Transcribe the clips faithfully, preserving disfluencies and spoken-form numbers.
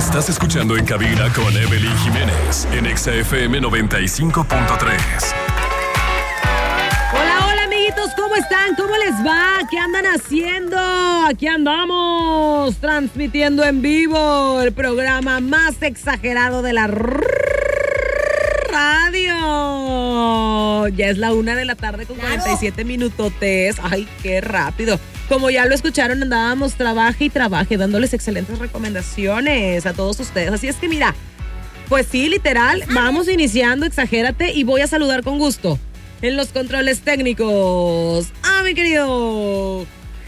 Estás escuchando En Cabina con Evelyn Jiménez en Exa F M noventa y cinco punto tres. Hola, hola, amiguitos, ¿cómo están? ¿Cómo les va? ¿Qué andan haciendo? Aquí andamos transmitiendo en vivo el programa más exagerado de la radio. Ya es la una de la tarde con claro. cuarenta y siete minutotes. Ay, qué rápido. Como ya lo escucharon, andábamos trabaje y trabaje, dándoles excelentes recomendaciones a todos ustedes. Así es que mira, pues sí, literal, vamos iniciando, exagérate, y voy a saludar con gusto en los controles técnicos a mi querido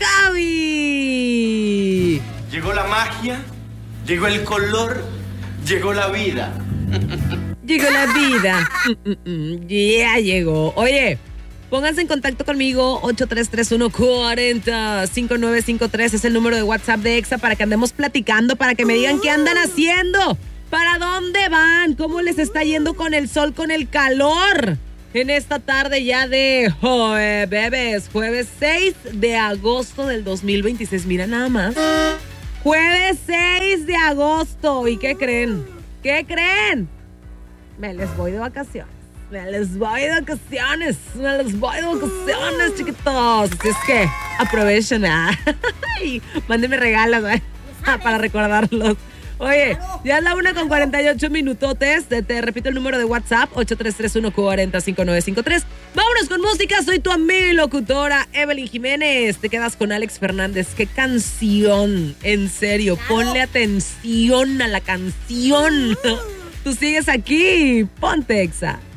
Javi. Llegó la magia, llegó el color, llegó la vida. Llegó la vida. Ya yeah, llegó. Oye, pónganse en contacto conmigo. Ocho tres tres uno, cuatro cero, cinco nueve cinco tres es el número de WhatsApp de Exa para que andemos platicando, para que me digan qué andan haciendo, para dónde van, cómo les está yendo con el sol, con el calor en esta tarde ya de jueves, jueves seis de agosto del dos mil veintiséis. Mira nada más. Jueves seis de agosto. ¿Y qué creen? ¿Qué creen? Me les voy de vacaciones. Me les voy de vacaciones. Me les voy de vacaciones, chiquitos. Así es que aprovechen. Y mándenme regalos, ¿eh? Para recordarlos. Oye, ya es la una con cuarenta y ocho minutotes. Te, te repito el número de WhatsApp, ocho tres tres uno, cuatro cero, cinco nueve cinco tres. Vámonos con música. Soy tu amiga y locutora Evelyn Jiménez. Te quedas con Alex Fernández. ¡Qué canción! En serio, ponle atención a la canción. Tú sigues aquí. Ponte Exa.